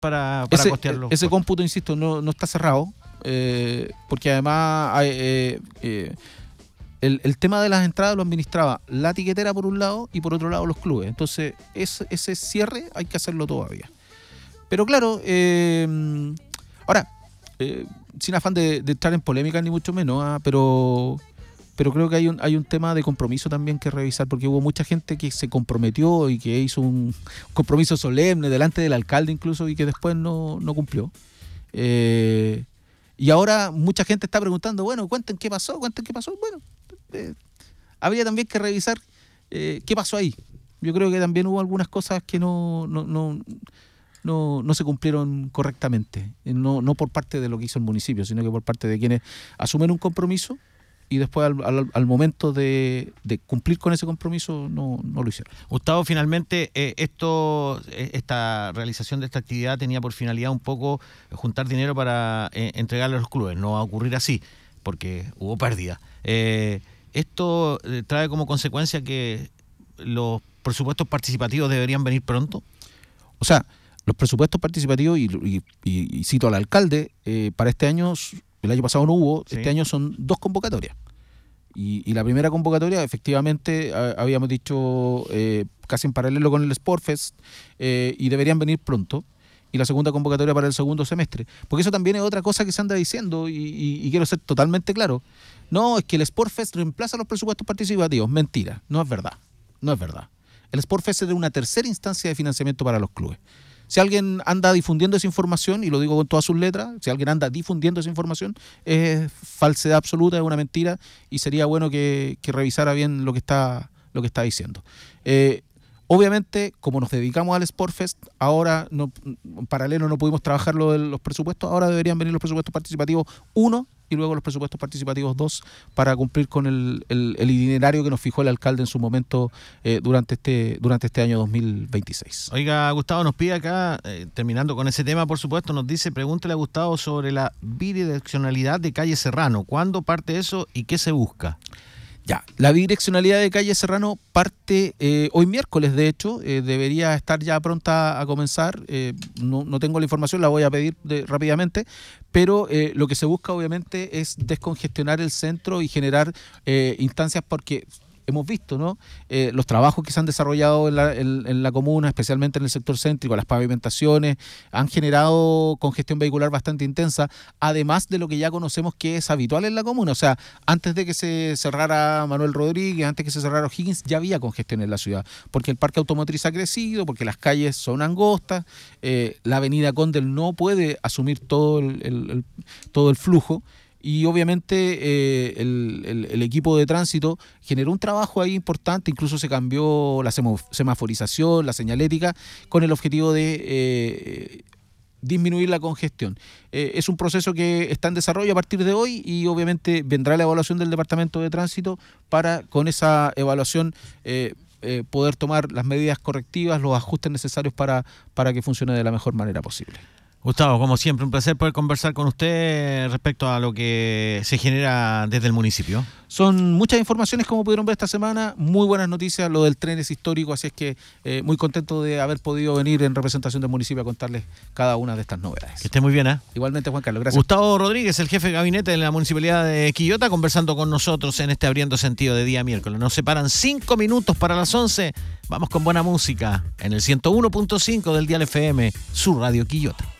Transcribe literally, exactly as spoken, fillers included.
para, para ese, costear los ese costos. cómputo, insisto, no, no está cerrado, eh, porque además hay, eh, eh, el, el tema de las entradas lo administraba la tiquetera por un lado y por otro lado los clubes. Entonces es, ese cierre hay que hacerlo todavía. Pero claro, eh, ahora, eh, sin afán de, de entrar en polémica ni mucho menos, ¿ah? pero... Pero creo que hay un, hay un tema de compromiso también que revisar, porque hubo mucha gente que se comprometió y que hizo un compromiso solemne delante del alcalde incluso y que después no, no cumplió. Eh, y ahora mucha gente está preguntando, bueno, cuenten qué pasó, cuenten qué pasó. Bueno, eh, habría también que revisar eh, qué pasó ahí. Yo creo que también hubo algunas cosas que no, no, no, no, no se cumplieron correctamente. No, no por parte de lo que hizo el municipio, sino que por parte de quienes asumen un compromiso y después al, al, al momento de, de cumplir con ese compromiso no, no lo hicieron. Gustavo, finalmente eh, esto, eh, esta realización de esta actividad tenía por finalidad un poco juntar dinero para eh, entregarle a los clubes. No va a ocurrir así, porque hubo pérdida. Eh, esto eh, trae como consecuencia que los presupuestos participativos deberían venir pronto. O sea, los presupuestos participativos, y, y, y, y cito al alcalde, eh, para este año... El año pasado no hubo, sí. Este año son dos convocatorias. Y, y la primera convocatoria, efectivamente, a, habíamos dicho eh, casi en paralelo con el Sportfest, eh, y deberían venir pronto. Y la segunda convocatoria para el segundo semestre. Porque eso también es otra cosa que se anda diciendo, y, y, y quiero ser totalmente claro. No, es que el Sportfest reemplaza los presupuestos participativos. Mentira, no es verdad. No es verdad. El Sportfest es una tercera instancia de financiamiento para los clubes. Si alguien anda difundiendo esa información, y lo digo con todas sus letras, si alguien anda difundiendo esa información, es falsedad absoluta, es una mentira, y sería bueno que, que revisara bien lo que está, lo que está diciendo. Eh, obviamente, como nos dedicamos al Sportfest, ahora no, en paralelo no pudimos trabajar lo de los presupuestos, ahora deberían venir los presupuestos participativos uno y luego los presupuestos participativos dos para cumplir con el, el, el itinerario que nos fijó el alcalde en su momento eh, durante este durante este año dos mil veintiséis. Oiga, Gustavo nos pide acá, eh, terminando con ese tema, por supuesto, nos dice, pregúntele a Gustavo sobre la bidireccionalidad de calle Serrano. ¿Cuándo parte eso y qué se busca? Ya, la bidireccionalidad de calle Serrano parte eh, hoy miércoles, de hecho, eh, debería estar ya pronta a comenzar. Eh, no, no tengo la información, la voy a pedir de, rápidamente, pero eh, lo que se busca obviamente es descongestionar el centro y generar eh, instancias, porque hemos visto, ¿no? Eh, los trabajos que se han desarrollado en la, en, en la comuna, especialmente en el sector céntrico, las pavimentaciones, han generado congestión vehicular bastante intensa, además de lo que ya conocemos que es habitual en la comuna. O sea, antes de que se cerrara Manuel Rodríguez, antes de que se cerrara O'Higgins, ya había congestión en la ciudad, porque el parque automotriz ha crecido, porque las calles son angostas, eh, la avenida Condel no puede asumir todo el, el, el, todo el flujo. Y obviamente eh, el, el, el equipo de tránsito generó un trabajo ahí importante, incluso se cambió la semaforización, la señalética, con el objetivo de eh, disminuir la congestión. Eh, es un proceso que está en desarrollo a partir de hoy, y obviamente vendrá la evaluación del Departamento de Tránsito para, con esa evaluación, eh, eh, poder tomar las medidas correctivas, los ajustes necesarios para, para que funcione de la mejor manera posible. Gustavo, como siempre, un placer poder conversar con usted respecto a lo que se genera desde el municipio. Son muchas informaciones, como pudieron ver esta semana, muy buenas noticias, lo del tren es histórico, así es que eh, muy contento de haber podido venir en representación del municipio a contarles cada una de estas novedades. Que esté muy bien, ¿eh? Igualmente, Juan Carlos, gracias. Gustavo Rodríguez, el jefe de gabinete de la Municipalidad de Quillota, conversando con nosotros en este Abriendo Sentido de día miércoles. Nos separan cinco minutos para las once, vamos con buena música en el ciento uno punto cinco del dial F M, su radio Quillota.